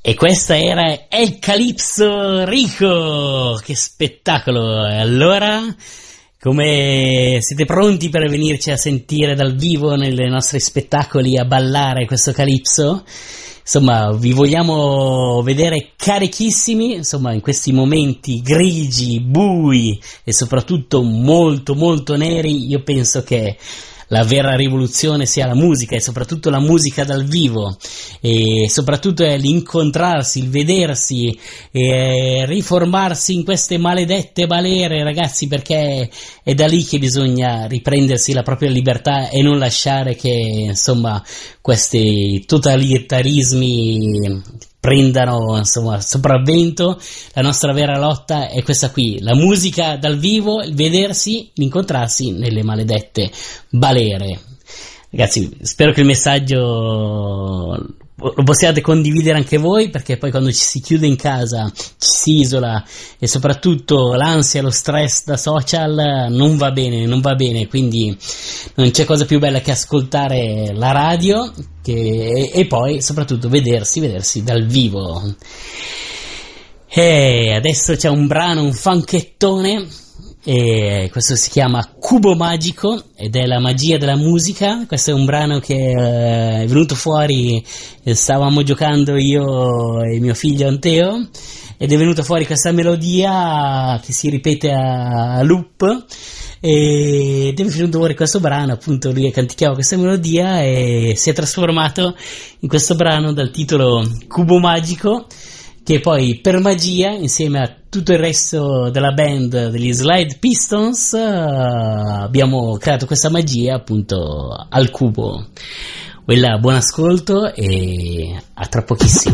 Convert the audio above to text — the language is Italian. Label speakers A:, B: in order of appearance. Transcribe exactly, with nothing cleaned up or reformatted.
A: E questa era El Calypso Rico, che spettacolo! E allora, come siete pronti per venirci a sentire dal vivo nei nostri spettacoli a ballare questo Calypso? Insomma, vi vogliamo vedere carichissimi, insomma, in questi momenti grigi, bui e soprattutto molto molto neri. Io penso che la vera rivoluzione sia la musica, e soprattutto la musica dal vivo, e soprattutto è l'incontrarsi, il vedersi e riformarsi in queste maledette balere, ragazzi, perché è da lì che bisogna riprendersi la propria libertà e non lasciare che, insomma, questi totalitarismi prendano, insomma, sopravvento. La nostra vera lotta è questa qui: la musica dal vivo, il vedersi, l'incontrarsi nelle maledette balere. Ragazzi, spero che il messaggio lo possiate condividere anche voi, perché poi quando ci si chiude in casa, ci si isola, e soprattutto l'ansia, lo stress da social non va bene, non va bene, quindi non c'è cosa più bella che ascoltare la radio che, e poi soprattutto vedersi, vedersi dal vivo. E adesso c'è un brano, un funkettone, e questo si chiama Cubo Magico ed è la magia della musica. Questo è un brano che eh, è venuto fuori, stavamo giocando io e mio figlio Anteo, ed è venuta fuori questa melodia che si ripete a loop, ed è venuto fuori questo brano, appunto lui canticchiava questa melodia e si è trasformato in questo brano dal titolo Cubo Magico, che poi per magia, insieme a tutto il resto della band degli Slide Pistons, uh, abbiamo creato questa magia appunto al cubo. Quella, buon ascolto e a tra pochissimo.